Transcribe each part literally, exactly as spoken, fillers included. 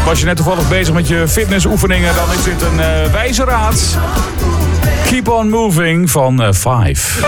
Was je net toevallig bezig met je fitnessoefeningen, dan is dit een uh, wijze raad. Keep on moving van uh, Five.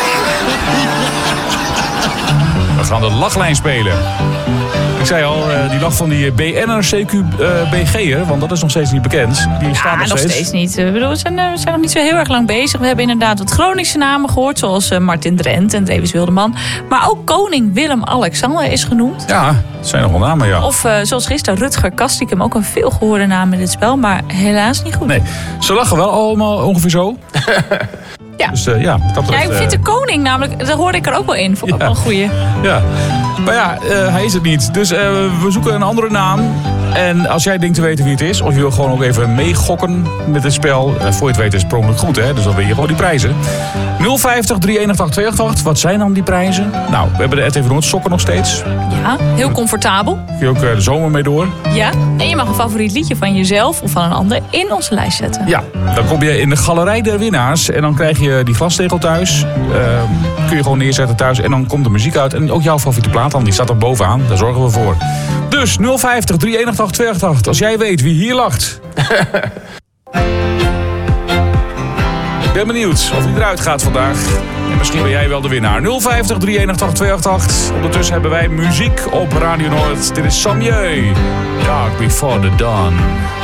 We gaan de lachlijn spelen. Ik zei al, uh, die lach van die B N'er, C Q B G'er, want dat is nog steeds niet bekend. Die staat ja, nog nog steeds. steeds niet. We, bedoel, we, zijn, we zijn nog niet zo heel erg lang bezig. We hebben inderdaad wat Groningse namen gehoord, zoals uh, Martin Drent en Davis Wilderman. Maar ook koning Willem-Alexander is genoemd. Ja, dat zijn nog wel namen, ja. Of uh, zoals gisteren Rutger Kastikum, ook een veelgehoorde naam in dit spel, maar helaas niet goed. Nee, ze lachen wel allemaal ongeveer zo. Ja. Dus uh, ja, dat Ja, ik vind de koning namelijk, daar hoorde ik er ook wel in. Vond ik Ja. ook wel een goeie. Ja, maar ja, uh, hij is het niet. Dus uh, we zoeken een andere naam. En als jij denkt te weten wie het is, of je wil gewoon ook even meegokken met het spel, uh, voor je het weet is het per ongeluk goed, hè? Dus dan win je gewoon die prijzen. nul vijftig, drie een acht, twee acht acht. Wat zijn dan die prijzen? Nou, we hebben de R T V Noord sokken nog steeds. Ja, heel comfortabel. Kun je ook uh, de zomer mee door. Ja, en je mag een favoriet liedje van jezelf of van een ander in onze lijst zetten. Ja, dan kom je in de galerij der winnaars en dan krijg je die glastegel thuis. Uh, kun je gewoon neerzetten thuis en dan komt de muziek uit. En ook jouw favoriete plaat dan, die staat er bovenaan. Daar zorgen we voor. Dus nul vijftig, drie een acht, twee acht acht. Als jij weet wie hier lacht. Ik ben benieuwd of die eruit gaat vandaag. En misschien ben jij wel de winnaar. nul vijftig, drie een acht, twee acht acht. Ondertussen hebben wij muziek op Radio Noord. Dit is Samjeu. Dark Before the Dawn.